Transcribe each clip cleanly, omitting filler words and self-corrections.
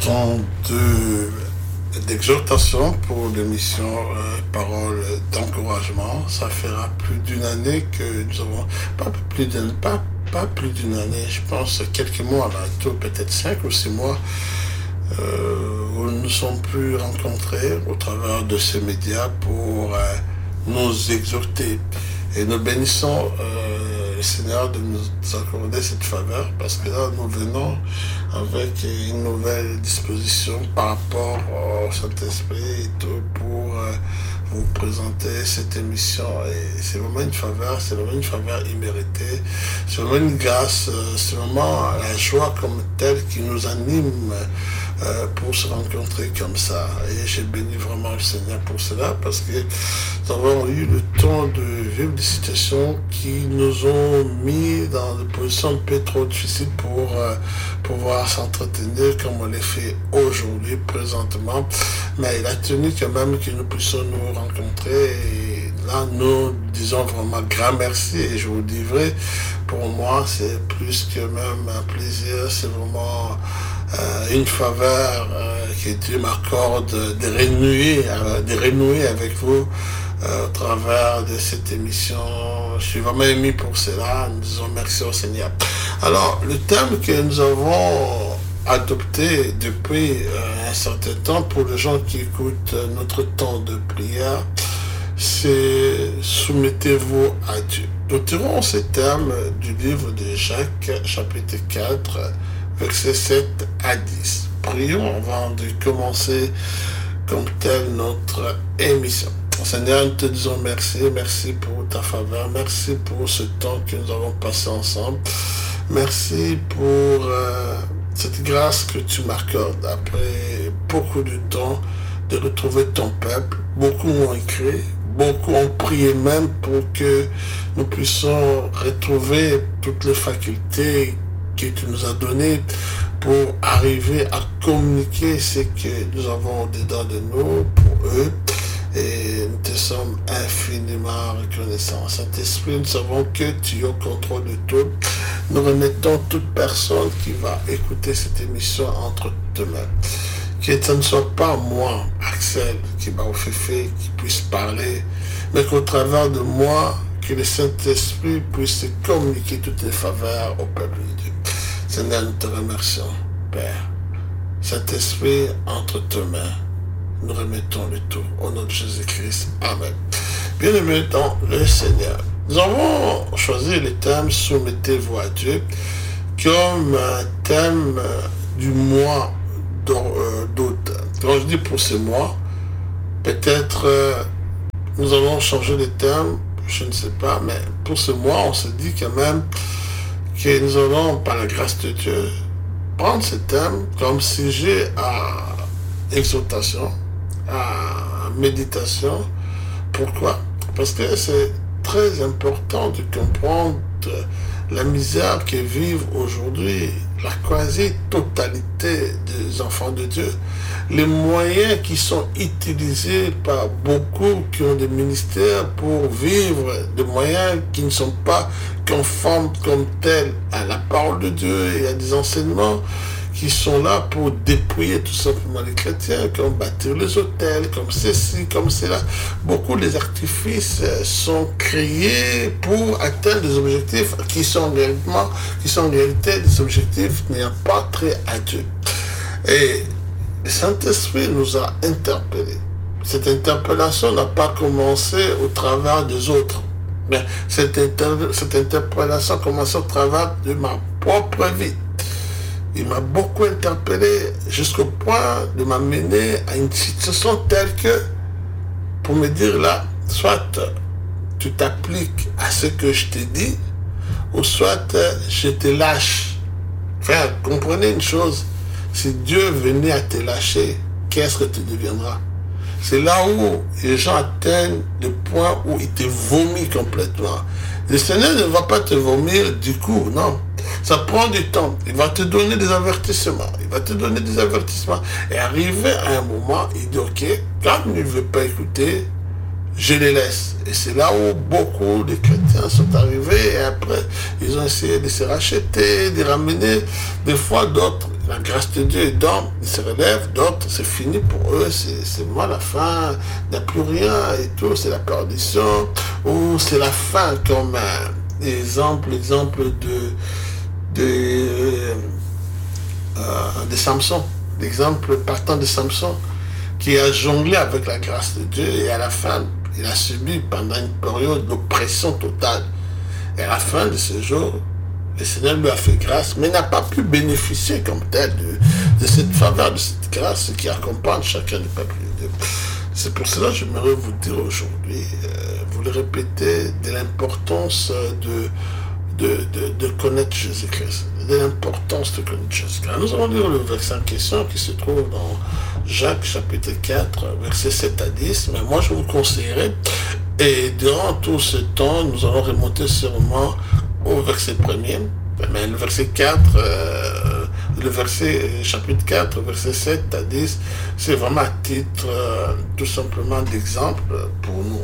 temps d'exhortation pour l'émission Parole d'encouragement. Ça fera plus d'une année que nous avons, pas plus d'une année, je pense quelques mois, là, peut-être 5 ou 6 mois, où nous nous sommes plus rencontrés au travers de ces médias pour nous exhorter. Et nous bénissons le Seigneur de nous accorder cette faveur, parce que là, nous venons avec une nouvelle disposition par rapport au Saint-Esprit et tout pour vous présenter cette émission. Et c'est vraiment une faveur, imméritée. C'est vraiment une grâce, c'est vraiment la joie comme telle qui nous anime pour se rencontrer comme ça. Et j'ai béni vraiment le Seigneur pour cela, parce que nous avons eu le temps de vivre des situations qui nous ont mis dans des positions un peu trop difficiles pour pouvoir s'entretenir comme on l'a fait aujourd'hui, présentement. Mais il a tenu quand même que nous puissions nous rencontrer. Et là, nous disons vraiment grand merci. Et je vous dis vrai, pour moi, c'est plus que même un plaisir. C'est vraiment une faveur que Dieu m'accorde de renouer avec vous au travers de cette émission. Je suis vraiment ému pour cela. Nous disons merci au Seigneur. Alors, le thème que nous avons adopté depuis un certain temps pour les gens qui écoutent notre temps de prière, c'est soumettez-vous à Dieu. Nous tirons ce thème du livre de Jacques, chapitre 4, versets 7 à 10. Prions avant de commencer comme telle notre émission. Seigneur, nous te disons merci pour ta faveur, merci pour ce temps que nous avons passé ensemble, merci pour cette grâce que tu m'accordes après beaucoup de temps de retrouver ton peuple. Beaucoup ont écrit, beaucoup ont prié même pour que nous puissions retrouver toutes les facultés que tu nous as données pour arriver à communiquer ce que nous avons au-dedans de nous pour eux. Et nous te sommes infiniment reconnaissants. Saint-Esprit, nous savons que tu es au contrôle de tout. Nous remettons toute personne qui va écouter cette émission entre tes mains. Que ce ne soit pas moi, Axel, qui va au féfé, qui puisse parler, mais qu'au travers de moi, que le Saint-Esprit puisse communiquer toutes les faveurs au peuple de Dieu. Seigneur, nous te remercions, Père. Saint-Esprit, entre tes mains, nous remettons le tout au nom de Jésus-Christ. Amen. Bien-aimés dans le Seigneur, nous avons choisi le thème « Soumettez-vous à Dieu » comme un thème du mois d'août. Quand je dis pour ce mois, peut-être nous allons changer le thème, je ne sais pas, mais pour ce mois, on se dit quand même que nous allons, par la grâce de Dieu, prendre ce thème comme sujet à exhortation, à méditation. Pourquoi? Parce que c'est très important de comprendre la misère que vivent aujourd'hui la quasi-totalité des enfants de Dieu. Les moyens qui sont utilisés par beaucoup qui ont des ministères pour vivre, des moyens qui ne sont pas conformes comme tels à la parole de Dieu et à des enseignements qui sont là pour dépouiller tout simplement les chrétiens, comme bâtir les hôtels, comme ceci, comme cela. Beaucoup des artifices sont créés pour atteindre des objectifs qui sont en réalité des objectifs n'ayant pas trait à Dieu. Et le Saint-Esprit nous a interpellés. Cette interpellation n'a pas commencé au travers des autres, mais cette interpellation a commencé au travers de ma propre vie. Il m'a beaucoup interpellé jusqu'au point de m'amener à une situation telle que, pour me dire là, soit tu t'appliques à ce que je te dis, ou soit je te lâche. Frère, comprenez une chose, si Dieu venait à te lâcher, qu'est-ce que tu deviendras? C'est là où les gens atteignent le point où ils te vomissent complètement. Le Seigneur ne va pas te vomir du coup, non. Ça prend du temps. Il va te donner des avertissements. Et arrivé à un moment, il dit, ok, quand il ne veut pas écouter, je les laisse. Et c'est là où beaucoup de chrétiens sont arrivés et après, ils ont essayé de se racheter, de ramener. Des fois, d'autres la grâce de Dieu. Donc, ils se relèvent, d'autres, c'est fini pour eux, c'est moi la fin, il n'y a plus rien et tout, c'est la perdition, ou c'est la fin, comme exemple de Samson, l'exemple partant de Samson, qui a jonglé avec la grâce de Dieu, et à la fin, il a subi pendant une période d'oppression totale. Et à la fin de ce jour, le Seigneur lui a fait grâce, mais n'a pas pu bénéficier comme tel de cette faveur, de cette grâce qui accompagne chacun du peuple de Dieu. C'est pour cela que j'aimerais vous dire aujourd'hui, vous le répétez, de l'importance de connaître Jésus-Christ, de l'importance de connaître Jésus-Christ. Nous allons lire le verset en question qui se trouve dans Jacques chapitre 4, versets 7 à 10, mais moi je vous conseillerais, et durant tout ce temps, nous allons remonter sûrement au verset 1er, mais le verset 4, chapitre 4, verset 7 à 10, c'est vraiment à titre tout simplement d'exemple pour nous.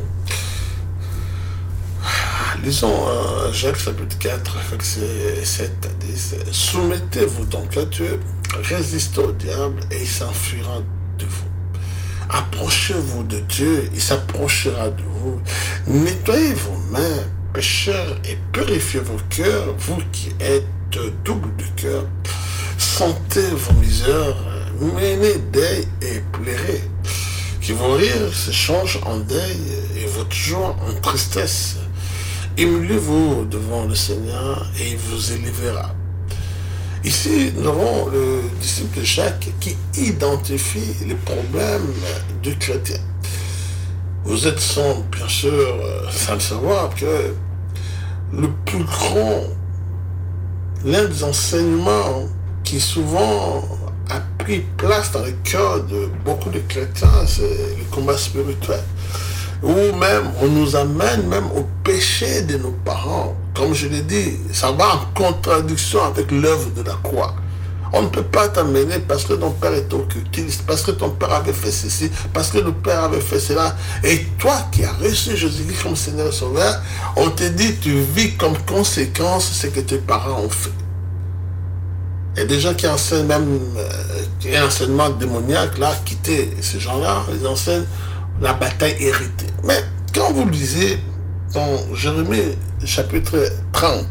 Lisons Jacques chapitre 4, verset 7 à 10. Soumettez-vous donc à Dieu, résistez au diable et il s'enfuira de vous. Approchez-vous de Dieu, il s'approchera de vous. Nettoyez vos mains, pécheurs, et purifiez vos cœurs, vous qui êtes double de cœur. Sentez vos misères, menez deuil et pleurez. Que vos rires se changent en deuil et votre joie en tristesse. Humiliez-vous devant le Seigneur et il vous élèvera. Ici, nous avons le disciple de Jacques qui identifie les problèmes du chrétien. Vous êtes sans, bien sûr, sans le savoir, que le plus grand, l'un des enseignements qui souvent a pris place dans le cœur de beaucoup de chrétiens, c'est le combat spirituel. Ou même, on nous amène même au péché de nos parents. Comme je l'ai dit, ça va en contradiction avec l'œuvre de la croix. On ne peut pas t'amener parce que ton père est occultiste, parce que ton père avait fait ceci, parce que le père avait fait cela. Et toi qui as reçu Jésus-Christ comme Seigneur et Sauveur, on te dit tu vis comme conséquence ce que tes parents ont fait. Il y a des gens qui enseignent même, un enseignement démoniaque, là, quitter ces gens-là, ils enseignent la bataille héritée. Mais quand vous lisez dans Jérémie chapitre 30,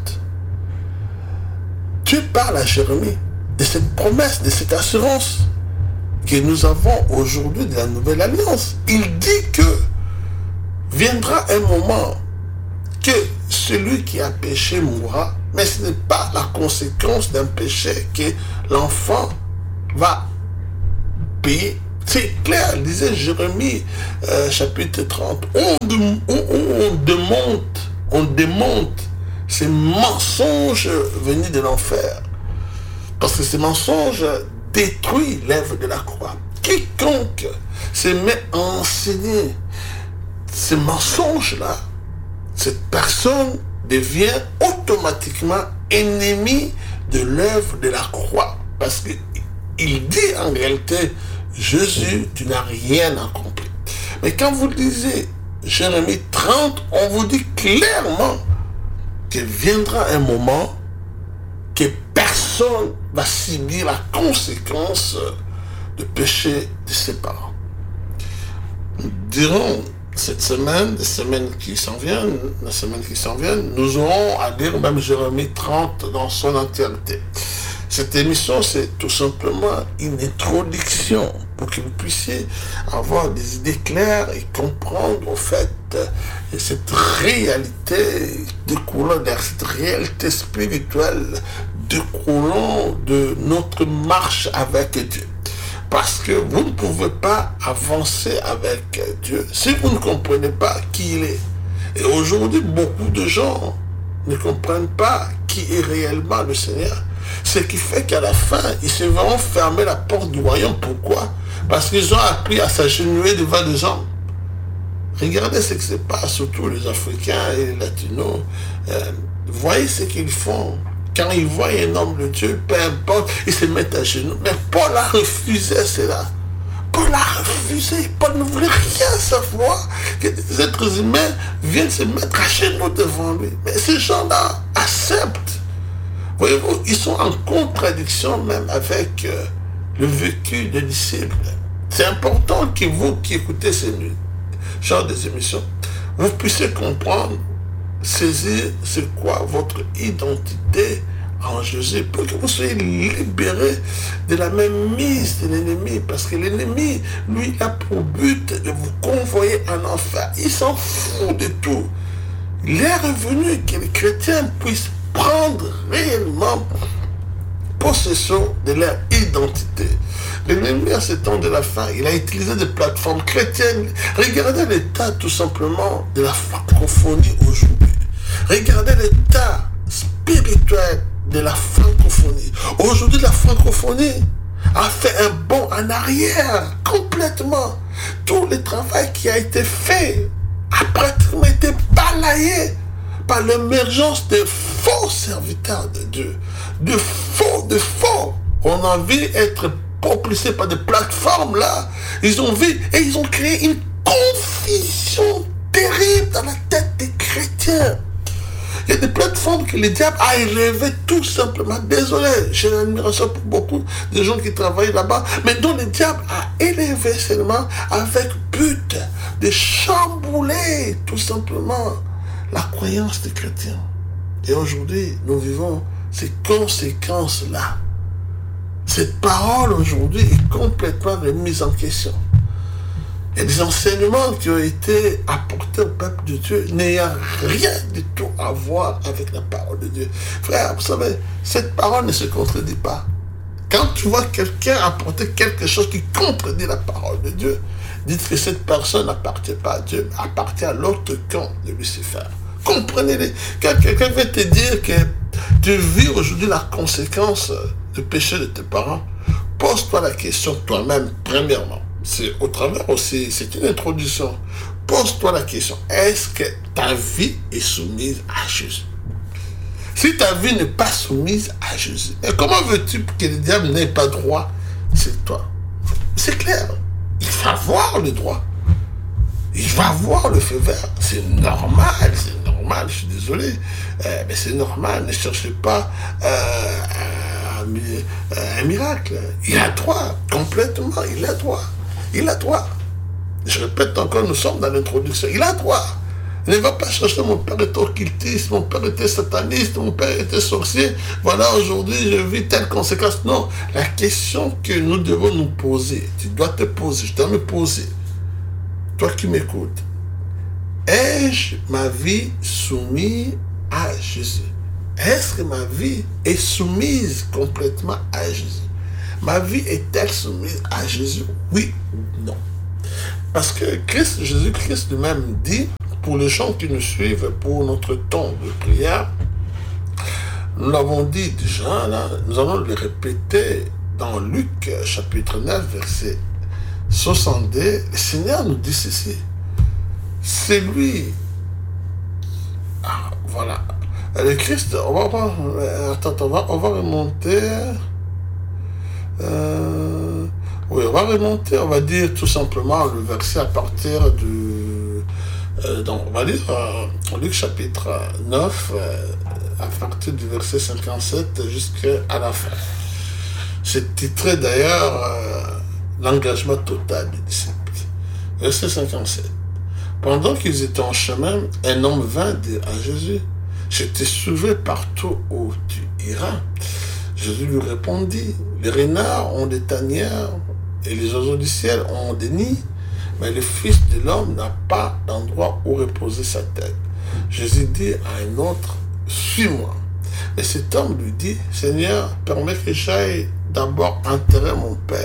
Dieu parle à Jérémie de cette promesse, de cette assurance que nous avons aujourd'hui de la nouvelle alliance. Il dit que viendra un moment que celui qui a péché mourra, mais ce n'est pas la conséquence d'un péché que l'enfant va payer. C'est clair, disait Jérémie chapitre 30, on démonte ces mensonges venus de l'enfer. Parce que ces mensonges détruisent l'œuvre de la croix. Quiconque se met à enseigner ces mensonges-là, cette personne devient automatiquement ennemi de l'œuvre de la croix. Parce qu'il dit en réalité, Jésus, tu n'as rien accompli. Mais quand vous lisez Jérémie 30, on vous dit clairement qu'il viendra un moment que personne va subir la conséquence du péché de ses parents. Durant cette semaine, les semaines qui s'en viennent, nous aurons à lire même Jérémie 30 dans son entièreté. Cette émission, c'est tout simplement une introduction pour que vous puissiez avoir des idées claires et comprendre au fait cette réalité découlant de cette réalité spirituelle découlant de notre marche avec Dieu. Parce que vous ne pouvez pas avancer avec Dieu si vous ne comprenez pas qui il est. Et aujourd'hui, beaucoup de gens ne comprennent pas qui est réellement le Seigneur. Ce qui fait qu'à la fin, ils se verront fermer la porte du royaume. Pourquoi? Parce qu'ils ont appris à s'agenouiller devant des hommes. Regardez ce qui se passe, surtout les Africains et les Latinos. Voyez ce qu'ils font. Quand ils voient un homme de Dieu, peu importe, ils se mettent à genoux. Mais Paul a refusé cela. Paul a refusé. Paul ne voulait rien savoir que des êtres humains viennent se mettre à genoux devant lui. Mais ces gens-là acceptent. Voyez-vous, ils sont en contradiction même avec le vécu des disciples. C'est important que vous qui écoutez ces genre des émissions, vous puissiez comprendre, saisir c'est quoi votre identité en Jésus, pour que vous soyez libérés de la même mise de l'ennemi, parce que l'ennemi, lui, a pour but de vous convoyer en enfer. Il s'en fout de tout. Il est revenu que les chrétiens puissent prendre réellement possession de leur identité. L'ennemi, à ce temps de la fin, il a utilisé des plateformes chrétiennes. Regardez l'état tout simplement de la francophonie aujourd'hui. Regardez l'état spirituel de la francophonie. Aujourd'hui, la francophonie a fait un bond en arrière complètement. Tout le travail qui a été fait a pratiquement été balayé par l'émergence de faux serviteurs de Dieu. De faux. On a vu être propulsés par des plateformes là. Ils ont vu et ils ont créé une confusion terrible dans la tête des chrétiens. Il y a des plateformes que le diable a élevées tout simplement. Désolé, j'ai l'admiration pour beaucoup de gens qui travaillent là-bas, mais dont le diable a élevé seulement avec but de chambouler tout simplement la croyance des chrétiens. Et aujourd'hui, nous vivons ces conséquences-là. Cette parole aujourd'hui est complètement remise en question. Il y a des enseignements qui ont été apportés au peuple de Dieu n'ayant rien du tout à voir avec la parole de Dieu. Frère, vous savez, cette parole ne se contredit pas. Quand tu vois quelqu'un apporter quelque chose qui contredit la parole de Dieu, dites que cette personne n'appartient pas à Dieu, appartient à l'autre camp de Lucifer. Comprenez-les. Quand quelqu'un veut te dire que tu vis aujourd'hui la conséquence du péché de tes parents, pose-toi la question toi-même, premièrement. C'est au travers aussi, c'est une introduction. Pose-toi la question, est-ce que ta vie est soumise à Jésus? Si ta vie n'est pas soumise à Jésus, et comment veux-tu que le diable n'ait pas droit sur toi? C'est clair, il va voir le droit. Il va voir le feu vert. C'est normal, je suis désolé. Mais c'est normal, ne cherchez pas un miracle. Il a droit, complètement, il a droit. Il a droit. Je répète encore, nous sommes dans l'introduction. Il a droit. Ne va pas chercher mon père était occultiste, mon père était sataniste, mon père était sorcier. Voilà, aujourd'hui, je vis telle conséquence. Non, la question que nous devons nous poser, tu dois te poser, je dois me poser. Toi qui m'écoutes, ai-je ma vie soumise à Jésus? Est-ce que ma vie est soumise complètement à Jésus? Ma vie est-elle soumise à Jésus? Oui ou non? Parce que Jésus-Christ lui-même dit, pour les gens qui nous suivent, pour notre temps de prière, nous l'avons dit déjà, là, nous allons le répéter dans Luc chapitre 9, verset 62, le Seigneur nous dit ceci. C'est lui. Ah, voilà. Le Christ, on va remonter. Oui, on va remonter, on va dire tout simplement le verset à partir du... donc, on va lire Luc chapitre 9, à partir du verset 57 jusqu'à la fin. C'est titré d'ailleurs l'engagement total des disciples. Verset 57. Pendant qu'ils étaient en chemin, un homme vint dire à Jésus, « Je te suivrai partout où tu iras. » Jésus lui répondit, « Les renards ont des tanières et les oiseaux du ciel ont des nids, mais le Fils de l'homme n'a pas d'endroit où reposer sa tête. » Jésus dit à un autre, « Suis-moi. » Mais cet homme lui dit, « Seigneur, permets que j'aille d'abord enterrer mon Père. »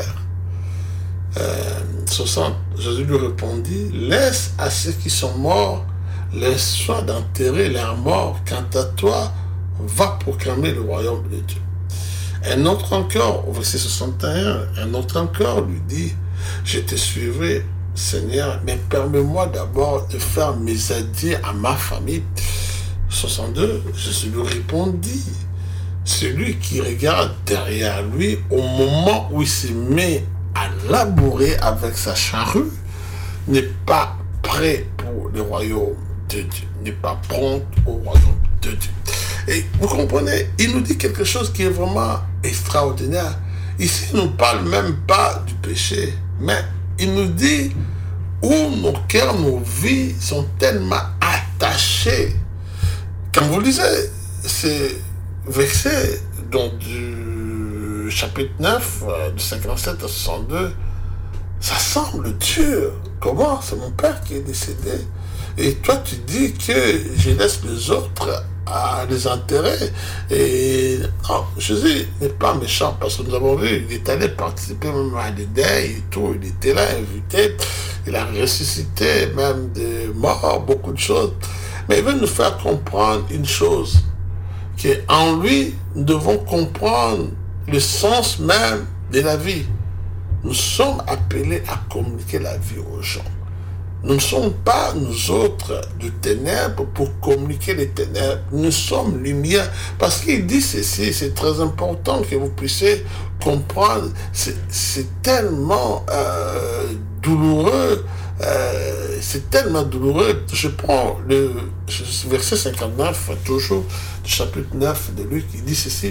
60. Jésus lui répondit, « Laisse à ceux qui sont morts les soins d'enterrer leurs morts. Quant à toi, va proclamer le royaume de Dieu. » Un autre encore, au verset 61, un autre encore lui dit, « Je te suivrai, Seigneur, mais permets-moi d'abord de faire mes adieux à ma famille. » 62, Jésus lui répondit, « Celui qui regarde derrière lui au moment où il se met à labourer avec sa charrue n'est pas prêt pour le royaume de Dieu, n'est pas prompt au royaume de Dieu. » Et vous comprenez, il nous dit quelque chose qui est vraiment extraordinaire. Ici, il ne nous parle même pas du péché, mais il nous dit où nos cœurs, nos vies sont tellement attachés. Quand vous lisez ces versets donc du chapitre 9, de 57 à 62, ça semble dur. Comment? C'est mon père qui est décédé. Et toi, tu dis que je laisse les autres à les intérêts. Et non, Jésus n'est pas méchant parce que nous avons vu, il est allé participer même à des deuils et tout. Il était là, invité. Il a ressuscité même des morts, beaucoup de choses. Mais il veut nous faire comprendre une chose, qu'en lui, nous devons comprendre le sens même de la vie. Nous sommes appelés à communiquer la vie aux gens. Nous ne sommes pas, nous autres, de ténèbres pour communiquer les ténèbres. Nous sommes lumière. Parce qu'il dit ceci, c'est très important que vous puissiez comprendre. C'est tellement douloureux. C'est tellement douloureux. Je prends le verset 59, toujours, du chapitre 9 de Luc, il dit ceci.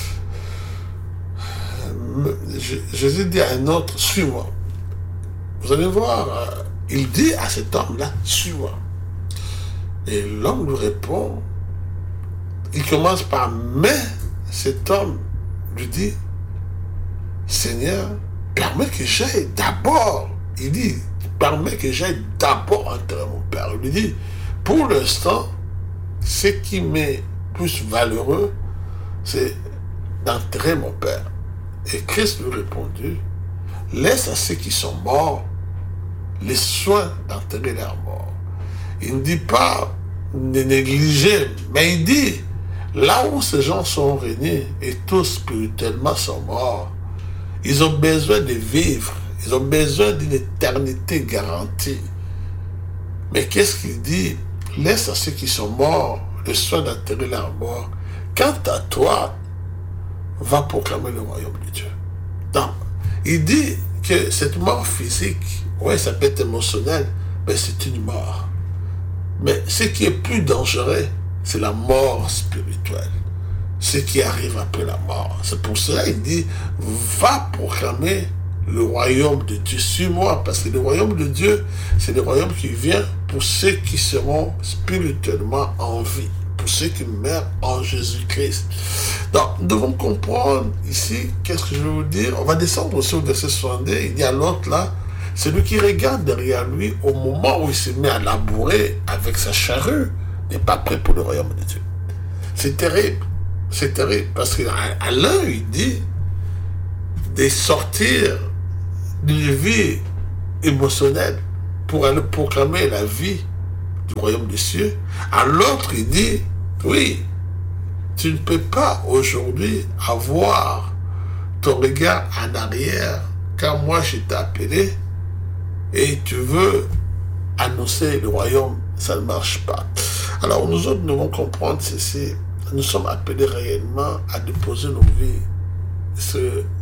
Jésus dit à un autre, suis-moi. Vous allez voir, il dit à cet homme-là, suis-moi. Et l'homme lui répond, il commence par, mais cet homme lui dit, Seigneur, permets que j'aille d'abord. Il dit, permets que j'aille d'abord enterrer mon père. Il lui dit, pour l'instant, ce qui m'est plus valeureux, c'est d'enterrer mon père. Et Christ lui répondit, laisse à ceux qui sont morts les soins d'enterrer leurs morts. Il ne dit pas de négliger, mais il dit, là où ces gens sont réunis et tous spirituellement sont morts, ils ont besoin de vivre, ils ont besoin d'une éternité garantie. Mais qu'est-ce qu'il dit? Laisse à ceux qui sont morts le soin d'enterrer leurs morts. Quant à toi, va proclamer le royaume de Dieu. Donc, il dit que cette mort physique, oui, ça peut être émotionnel, mais c'est une mort. Mais ce qui est plus dangereux, c'est la mort spirituelle. Ce qui arrive après la mort. C'est pour cela qu'il dit, va proclamer le royaume de Dieu. Suis-moi, parce que le royaume de Dieu, c'est le royaume qui vient pour ceux qui seront spirituellement en vie, pour ceux qui meurent en Jésus-Christ. Donc, nous devons comprendre ici, qu'est-ce que je vais vous dire. On va descendre aussi au verset 62, il dit à l'autre là, celui qui regarde derrière lui au moment où il se met à labourer avec sa charrue n'est pas prêt pour le royaume de Dieu. C'est terrible, parce qu'à l'un, il dit de sortir d'une vie émotionnelle pour aller proclamer la vie du royaume des cieux. À l'autre, il dit, oui, tu ne peux pas aujourd'hui avoir ton regard en arrière quand moi je t'ai appelé et tu veux annoncer le royaume, ça ne marche pas. Alors nous autres devons comprendre ceci. Nous sommes appelés réellement à déposer nos vies sur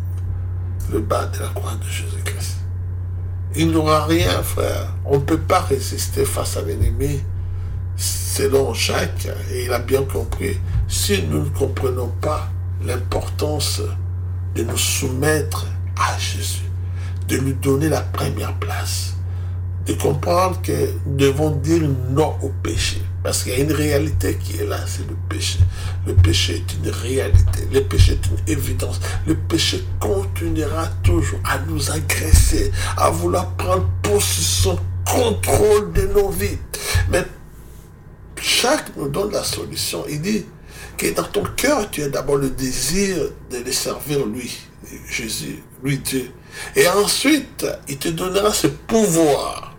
le bas de la croix de Jésus-Christ. Il n'aura rien, frère. On ne peut pas résister face à l'ennemi. Selon Jacques, et il a bien compris, si nous ne comprenons pas l'importance de nous soumettre à Jésus, de lui donner la première place, de comprendre que nous devons dire non au péché. Parce qu'il y a une réalité qui est là, c'est le péché. Le péché est une réalité. Le péché est une évidence. Le péché continuera toujours à nous agresser, à vouloir prendre possession, contrôle de nos vies. Mais Jacques nous donne la solution. Il dit que dans ton cœur, tu as d'abord le désir de le servir lui, Jésus, lui Dieu. Et ensuite, il te donnera ce pouvoir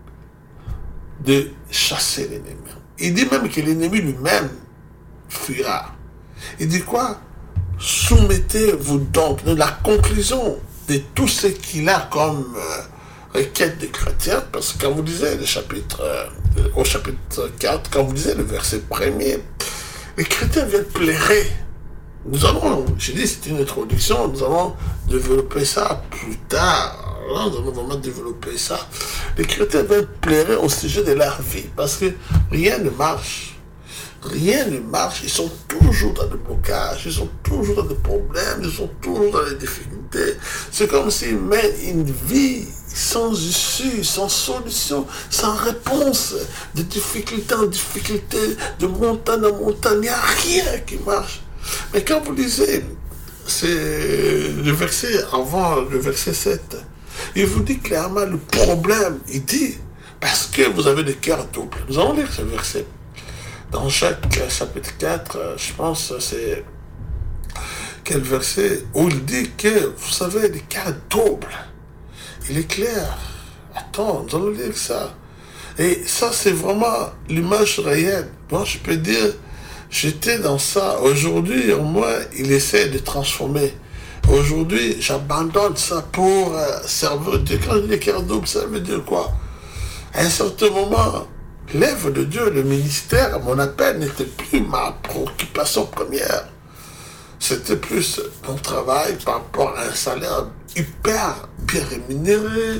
de chasser l'ennemi. Il dit même que l'ennemi lui-même fuira. Il dit quoi? Soumettez-vous donc. La conclusion de tout ce qu'il a comme requête des chrétiens, parce que quand vous lisez le chapitre, au chapitre 4, quand vous lisez le verset premier, les chrétiens viennent plairer. Nous allons, j'ai dit c'est une introduction, nous allons développer ça plus tard. Là, nous allons vraiment développer ça. Les chrétiens veulent plairer au sujet de leur vie, parce que rien ne marche. rien ne marche, ils sont toujours dans le blocage, ils sont toujours dans des problèmes, ils sont toujours dans les difficultés. C'est comme s'ils mènent une vie sans issue, sans solution, sans réponse, de difficulté en difficulté, de montagne en montagne, il n'y a rien qui marche. Mais quand vous lisez, c'est le verset avant le verset 7, il vous dit clairement le problème, il dit, parce que vous avez des cœurs doubles. Nous allons lire ce verset. Dans Jacques chapitre 4, je pense c'est quel verset où il dit que, vous savez, les cœurs doubles. Il est clair. Attends, nous allons lire ça. Et ça, c'est vraiment l'image réelle. Moi, je peux dire, j'étais dans ça. Aujourd'hui, moi, il essaie de transformer. Aujourd'hui, j'abandonne ça pour servir Dieu. Quand je dis cœur double, ça veut dire quoi? À un certain moment, l'œuvre de Dieu, le ministère, mon appel n'était plus ma préoccupation première. C'était plus mon travail par rapport à un salaire hyper bien rémunéré,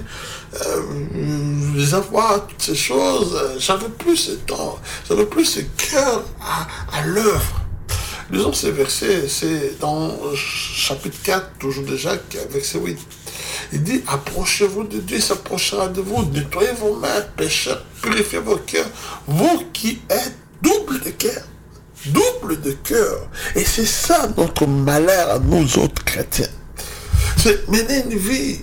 les avoirs, toutes ces choses. J'avais plus ce temps, j'avais plus ce cœur à l'œuvre. Lisons ces versets, c'est dans chapitre 4, toujours de Jacques, verset 8. Il dit, approchez-vous de Dieu, il s'approchera de vous, nettoyez vos mains, pécheurs, purifiez vos cœurs, vous qui êtes double de cœur. Double de cœur. Et c'est ça notre malheur à nous autres chrétiens. C'est mener une vie.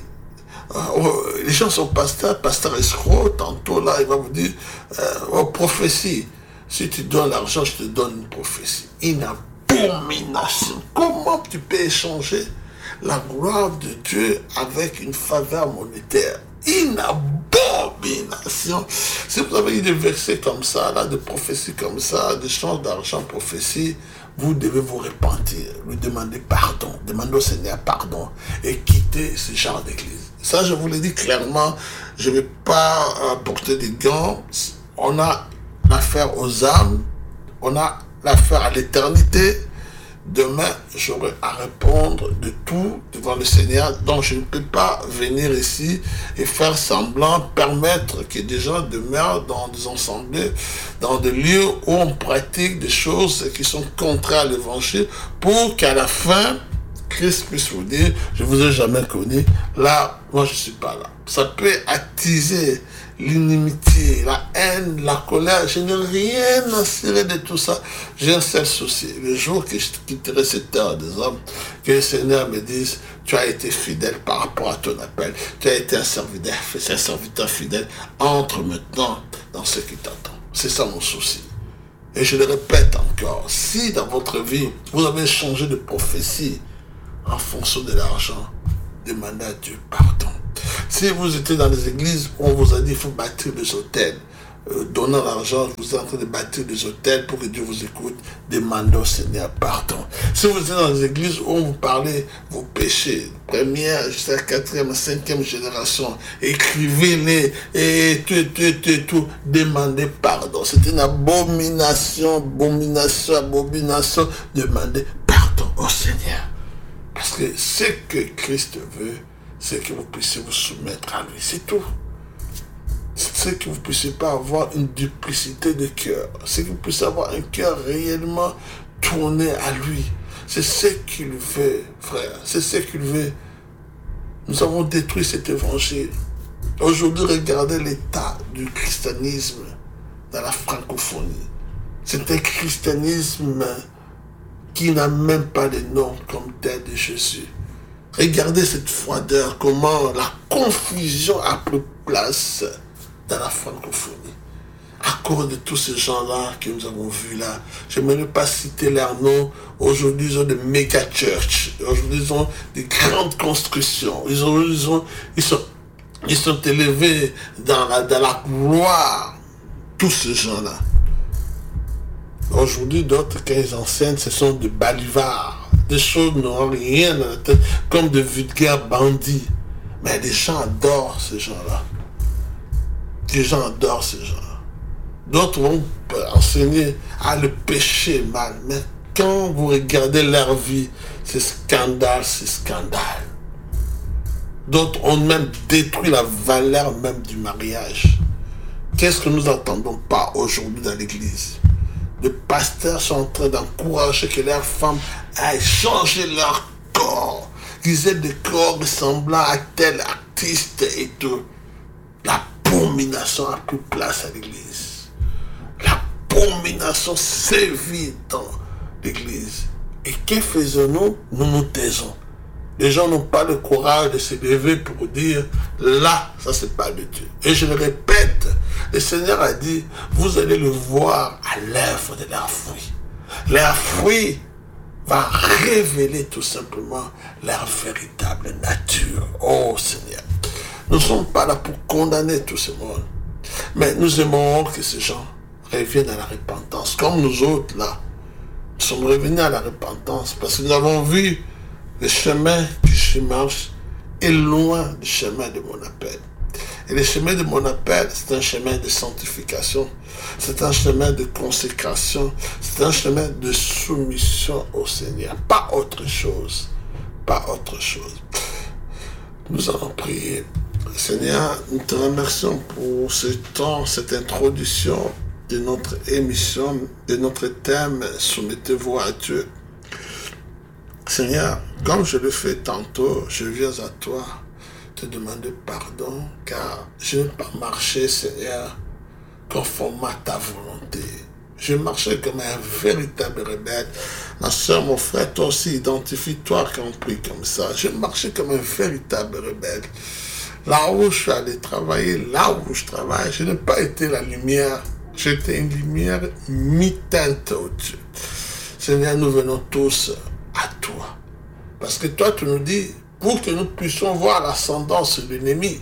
Les gens sont pasteur escroc, tantôt là, il va vous dire, prophétie. Si tu donnes l'argent, je te donne une prophétie. Une abomination. Comment tu peux échanger la gloire de Dieu avec une faveur monétaire? Une abomination. Si vous avez des versets comme ça, là, de prophéties comme ça, d'échange d'argent, prophétie, vous devez vous repentir, lui demander pardon, demander au Seigneur pardon et quitter ce genre d'église. Ça, je vous l'ai dit clairement, je ne vais pas porter des gants. On a l'affaire aux âmes, on a l'affaire à l'éternité. Demain, j'aurai à répondre de tout devant le Seigneur, donc je ne peux pas venir ici et faire semblant, permettre que des gens demeurent dans des assemblées, dans des lieux où on pratique des choses qui sont contraires à l'évangile, pour qu'à la fin, Christ puisse vous dire, je ne vous ai jamais connu, là, moi je ne suis pas là. Ça peut attiser l'inimitié, la haine, la colère. Je n'ai rien à cirer de tout ça. J'ai un seul souci. Le jour que je quitterai cette terre des hommes, que le Seigneur me dise, tu as été fidèle par rapport à ton appel. Tu as été un serviteur fidèle. Entre maintenant dans ce qui t'attend. C'est ça mon souci. Et je le répète encore. Si dans votre vie, vous avez changé de prophétie en fonction de l'argent, demandez à Dieu pardon. Si vous étiez dans les églises où on vous a dit qu'il faut bâtir des hôtels, donnant l'argent, vous êtes en train de bâtir des hôtels pour que Dieu vous écoute, demandez au Seigneur pardon. Si vous êtes dans les églises où on vous parlait vos péchés, première jusqu'à quatrième, cinquième génération, écrivez-les et tout, demandez pardon. C'est une abomination, demandez pardon au Seigneur. Parce que ce que Christ veut, c'est que vous puissiez vous soumettre à lui. C'est tout. C'est que vous ne puissiez pas avoir une duplicité de cœur. C'est que vous puissiez avoir un cœur réellement tourné à lui. C'est ce qu'il veut, frère. C'est ce qu'il veut. Nous avons détruit cet évangile. Aujourd'hui, regardez l'état du christianisme dans la francophonie. C'est un christianisme qui n'a même pas de nom comme tel de Jésus. Regardez cette froideur, comment la confusion a pris place dans la francophonie. À cause de tous ces gens-là que nous avons vus là, je ne vais pas citer leurs noms. Aujourd'hui, ils ont des méga churches. Aujourd'hui, ils ont des grandes constructions. Ils sont élevés dans la gloire. Tous ces gens-là. Aujourd'hui, d'autres, quand ils enseignent, ce sont des balivards. Des choses n'ont rien dans la tête, comme de vulgaires bandits. Mais les gens adorent ces gens-là. Les gens adorent ces gens-là. D'autres vont enseigner à le péché mal. Mais quand vous regardez leur vie, c'est scandale, c'est scandale. D'autres ont même détruit la valeur même du mariage. Qu'est-ce que nous n'entendons pas aujourd'hui dans l'église? de pasteurs sont en train d'encourager que leurs femmes aillent changer leur corps, qu'ils aient des corps ressemblant à tel artiste et tout. L'abomination a pris place à l'église. L'abomination sévit dans l'église. Et que faisons-nous? Nous nous taisons. Les gens n'ont pas le courage de se lever pour dire, là, ça c'est pas de Dieu. Et je le répète, le Seigneur a dit, vous allez le voir à l'œuvre de leurs fruits. Leurs fruits va révéler tout simplement leur véritable nature. Oh Seigneur, nous ne sommes pas là pour condamner tout ce monde, mais nous aimons que ces gens reviennent à la repentance, comme nous autres là. Nous sommes revenus à la repentance parce que nous avons vu le chemin que je marche est loin du chemin de mon appel. Et le chemin de mon appel, c'est un chemin de sanctification, c'est un chemin de consécration, c'est un chemin de soumission au Seigneur. Pas autre chose. Pas autre chose. Nous allons prier. Seigneur, nous te remercions pour ce temps, cette introduction de notre émission, de notre thème « Soumettez-vous à Dieu ». Seigneur, comme je le fais tantôt, je viens à toi te demander pardon, car je n'ai pas marché, Seigneur, conformément à ta volonté. Je marchais comme un véritable rebelle. Ma soeur, mon frère, toi aussi, identifie-toi quand on prie comme ça. Je marchais comme un véritable rebelle. Là où je suis allé travailler, là où je travaille, je n'ai pas été la lumière. J'étais une lumière mi-teinte au-dessus. Seigneur, nous venons tous à toi. Parce que toi, tu nous dis, pour que nous puissions voir l'ascendance de l'ennemi,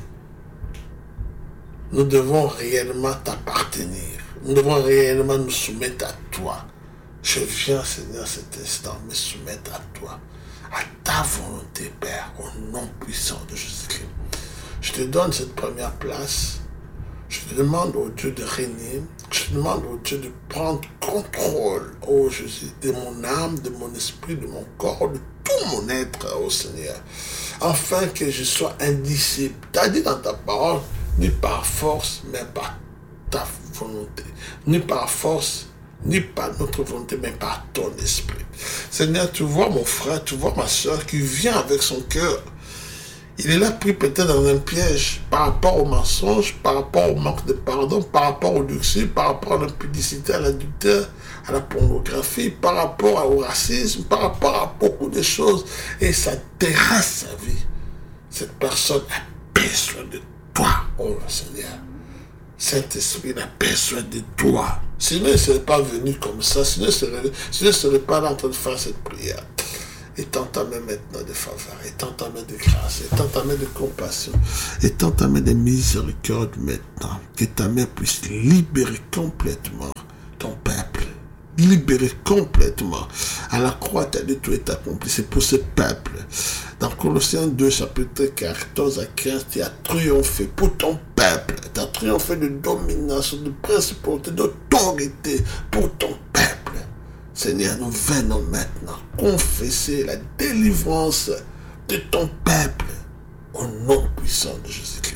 nous devons réellement t'appartenir. Nous devons réellement nous soumettre à toi. Je viens, Seigneur, cet instant, me soumettre à toi, à ta volonté, Père, au nom puissant de Jésus-Christ. Je te donne cette première place. Je te demande au Dieu de régner. Je te demande au Dieu de prendre contrôle, ô Jésus, de mon âme, de mon esprit, de mon corps, de tout mon être, ô Seigneur, afin que je sois un disciple. Tu as dit dans ta parole, ni par force, mais par ta volonté. Ni par force, ni par notre volonté, mais par ton esprit. Seigneur, tu vois mon frère, tu vois ma soeur qui vient avec son cœur. Il est là pris peut-être dans un piège par rapport au mensonge, par rapport au manque de pardon, par rapport au luxe, par rapport à l'impudicité, à l'adultère, à la pornographie, par rapport au racisme, par rapport à beaucoup de choses. Et ça terrasse sa vie. Cette personne a besoin de toi, oh Seigneur. Saint-Esprit a besoin de toi. Sinon, il ne serait pas venu comme ça. Sinon, il ne serait pas là en train de faire cette prière. Étends ta main maintenant de faveur, étends ta main de grâce, étends ta main de compassion, étends ta main de miséricorde maintenant. Que ta main puisse libérer complètement ton peuple. Libérer complètement. À la croix, tu as dit tout est accompli. C'est pour ce peuple. Dans Colossiens 2, chapitre 14 à 15, tu as triomphé pour ton peuple. Tu as triomphé de domination, de principauté, d'autorité pour ton peuple. Seigneur, nous venons maintenant confesser la délivrance de ton peuple au nom puissant de Jésus-Christ.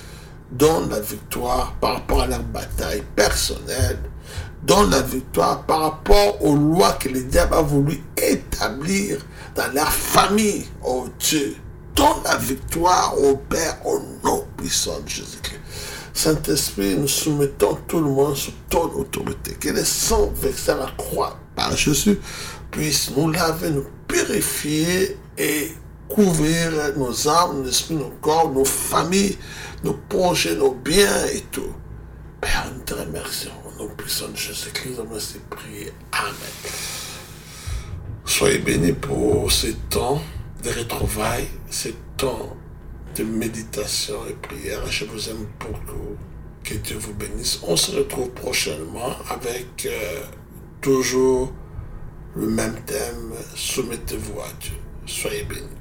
Donne la victoire par rapport à leur bataille personnelle. Donne la victoire par rapport aux lois que le diable a voulu établir dans leur famille, oh Dieu. Donne la victoire au Père au nom puissant de Jésus-Christ. Saint-Esprit, nous soumettons tout le monde sous ton autorité. Que le sang versé à la croix par Jésus puisse nous laver, nous purifier et couvrir nos âmes, nos esprits, nos corps, nos familles, nos projets, nos biens et tout. Père, nous te remercions. Au nom puissant de Jésus-Christ, nous avons prié. Amen. Soyez bénis pour ce temps de retrouvailles, ce temps de méditation et prière. Je vous aime beaucoup. Que Dieu vous bénisse. On se retrouve prochainement avec toujours le même thème. Soumettez-vous à Dieu. Soyez bénis.